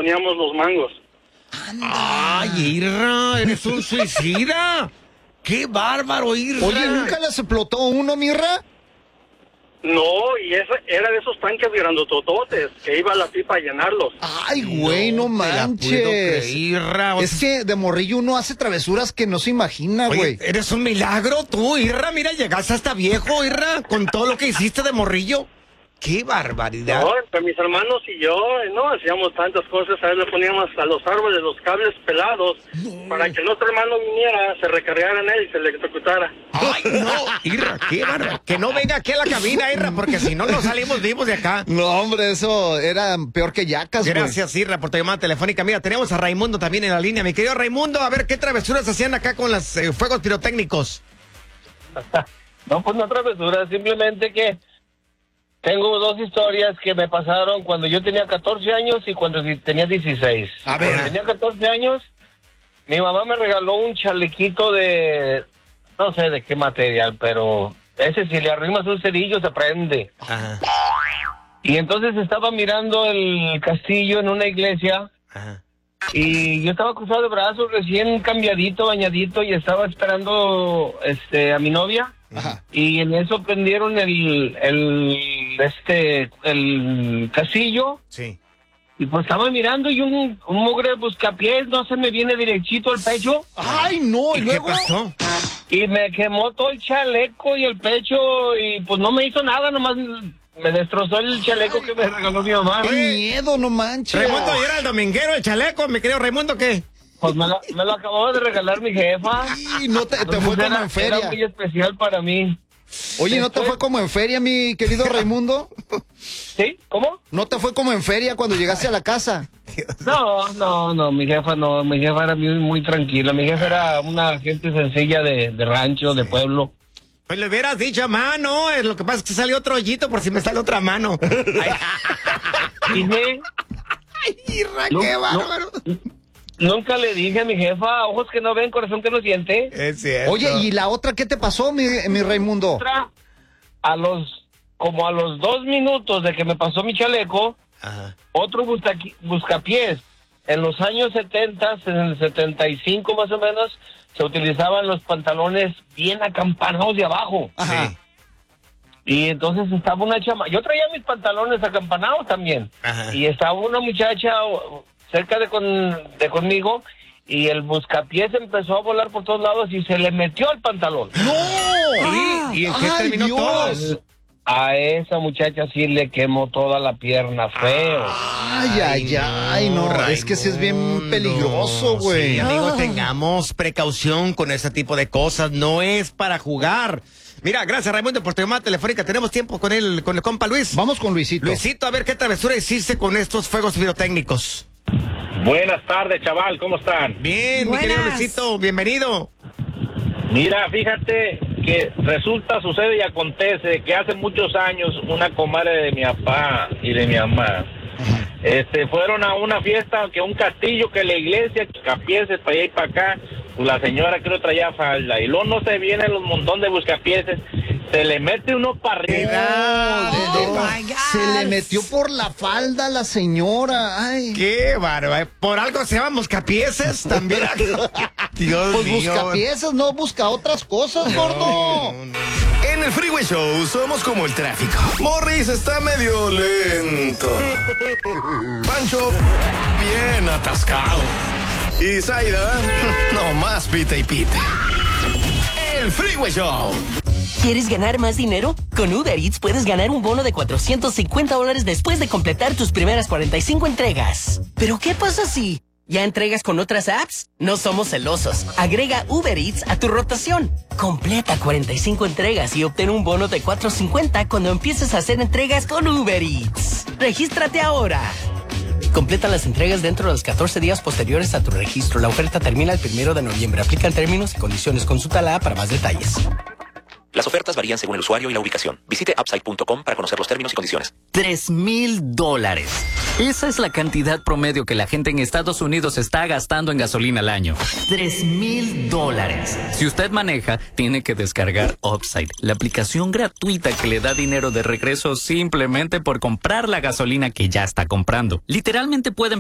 poníamos los mangos. ¡Ay, Irra! ¡Eres un suicida! ¡Qué bárbaro, Irra! Oye, ¿nunca les explotó uno, Mirra? No, y era de esos tanques grandotototes que iba la pipa a llenarlos. Ay, güey, no manches. Irra, es que de morrillo uno hace travesuras que no se imagina, oye, güey. eres un milagro tú, Irra. Mira, llegaste hasta viejo, Irra, con todo lo que hiciste de morrillo. ¡Qué barbaridad! No, entre mis hermanos y yo, no, hacíamos tantas cosas. A él le poníamos a los árboles los cables pelados para que el otro hermano viniera, se recargara en él y se le electrocutara. ¡Ay, no! Irra, qué bárbaro. Que no venga aquí a la cabina, Irra, porque si no, no salimos vivos de acá. No, hombre, eso era peor que yacas, güey. Gracias, Irra, por tu llamada telefónica. Mira, tenemos a Raimundo también en la línea. Mi querido Raimundo, a ver, ¿qué travesuras hacían acá con los fuegos pirotécnicos? No, pues no travesuras, simplemente que tengo dos historias que me pasaron cuando yo tenía 14 años y cuando tenía 16. A ver. Cuando tenía 14 años, mi mamá me regaló un chalequito de, no sé de qué material, pero ese si le arrimas un cerillo se prende. Ajá. Y entonces estaba mirando el castillo en una iglesia. Ajá. Y yo estaba cruzado de brazos, recién cambiadito, bañadito, y estaba esperando a mi novia. Ajá. Y en eso prendieron el casillo. Sí. Y pues estaba mirando y un mugre buscapiés, no se me viene derechito al pecho. Ay, no, ¿Y y qué luego. pasó? Y me quemó todo el chaleco y el pecho y pues no me hizo nada, nomás me destrozó el chaleco que me regaló mi mamá. ¡Qué miedo, no manches! Raimundo, ¿y era el dominguero, el chaleco? Mi querido Raimundo, ¿qué? Pues me lo acababa de regalar mi jefa. Y no te fue como en feria. Era muy especial para mí. Oye, ¿no te fue como en feria, mi querido Raimundo? ¿Sí? ¿Cómo? ¿No te fue como en feria cuando llegaste a la casa? No, mi jefa era muy tranquila, mi jefa era una gente sencilla de rancho, de pueblo. Pues le hubieras dicho, mano, lo que pasa es que salió otro hoyito por si me sale otra mano. Dije, Ay, Irra, qué bárbaro. Nunca le dije a mi jefa, ojos que no ven, corazón que no siente. Es cierto. Oye, ¿y la otra qué te pasó, mi Raimundo? Como a los 2 minutos de que me pasó mi chaleco, Ajá. otro buscapiés. En los años 70, en el 75 más o menos, se utilizaban los pantalones bien acampanados de abajo. Ajá. Sí. Y entonces estaba una chama, yo traía mis pantalones acampanados también. Ajá. Y estaba una muchacha cerca de conmigo y el buscapiés empezó a volar por todos lados y se le metió al pantalón. ¡No! ¿Y en qué ¡Ay, terminó Dios! todo? A esa muchacha sí le quemó toda la pierna feo. Ay, no, es que sí es bien peligroso, güey. Sí, amigos, tengamos precaución con ese tipo de cosas, no es para jugar. Mira, gracias Raimundo por tu llamada telefónica, tenemos tiempo con el compa Luis. Vamos con Luisito. Luisito, a ver qué travesura hiciste con estos fuegos pirotécnicos. Buenas tardes, chaval, ¿cómo están? Bien, mi querido Luisito, bienvenido. Mira, fíjate que sucede y acontece que hace muchos años una comadre de mi papá y de mi mamá fueron a una fiesta, que un castillo, que la iglesia, que capieses para allá y para acá. Pues la señora creo traía falda y luego no se vienen los montón de buscapieses, se le mete uno para arriba. Se le metió por la falda a la señora. Ay. Qué bárbaro. Por algo se llaman buscapieses también. Dios Pues mío. busca piezas, no busca otras cosas, gordo. En el Freeway Show somos como el tráfico. Morris está medio lento. Pancho, bien atascado. Y Zaida, no más pita y pita. El Freeway Show. ¿Quieres ganar más dinero? Con Uber Eats puedes ganar un bono de $450 después de completar tus primeras 45 entregas. ¿Pero qué pasa si ya entregas con otras apps? No somos celosos. Agrega Uber Eats a tu rotación. Completa 45 entregas y obtén un bono de $450 cuando empieces a hacer entregas con Uber Eats. ¡Regístrate ahora! Completa las entregas dentro de los 14 días posteriores a tu registro. La oferta termina el 1 de noviembre. Aplican términos y condiciones. Consulta la app para más detalles. Las ofertas varían según el usuario y la ubicación. Visite upside.com para conocer los términos y condiciones. $3,000. Esa es la cantidad promedio que la gente en Estados Unidos está gastando en gasolina al año. $3,000. Si usted maneja, tiene que descargar Upside, la aplicación gratuita que le da dinero de regreso simplemente por comprar la gasolina que ya está comprando. Literalmente pueden